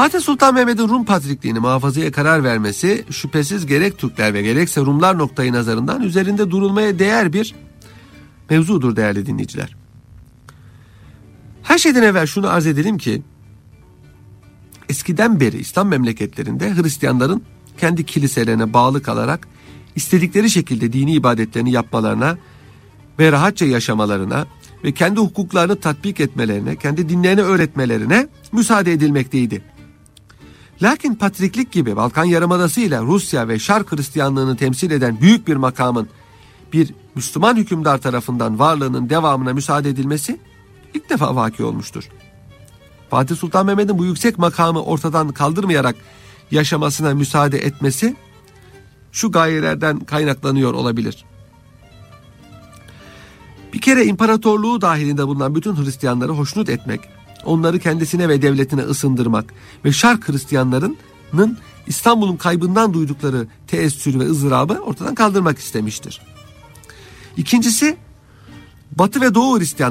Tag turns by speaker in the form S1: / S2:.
S1: Fatih Sultan Mehmet'in Rum Patrikliğini muhafazaya karar vermesi şüphesiz gerek Türkler ve gerekse Rumlar noktayı nazarından üzerinde durulmaya değer bir mevzudur değerli dinleyiciler. Her şeyden evvel şunu arz edelim ki eskiden beri İslam memleketlerinde Hristiyanların kendi kiliselerine bağlı kalarak istedikleri şekilde dini ibadetlerini yapmalarına ve rahatça yaşamalarına ve kendi hukuklarını tatbik etmelerine, kendi dinlerini öğretmelerine müsaade edilmekteydi. Lakin Patriklik gibi Balkan Yarımadası ile Rusya ve Şark Hristiyanlığını temsil eden büyük bir makamın bir Müslüman hükümdar tarafından varlığının devamına müsaade edilmesi ilk defa vaki olmuştur. Fatih Sultan Mehmet'in bu yüksek makamı ortadan kaldırmayarak yaşamasına müsaade etmesi şu gayelerden kaynaklanıyor olabilir. Bir kere imparatorluğu dahilinde bulunan bütün Hristiyanları hoşnut etmek, onları kendisine ve devletine ısındırmak ve Şark Hristiyanlarının İstanbul'un kaybından duydukları teessürü ve ızdırabı ortadan kaldırmak istemiştir. İkincisi, Batı ve Doğu Hristiyanları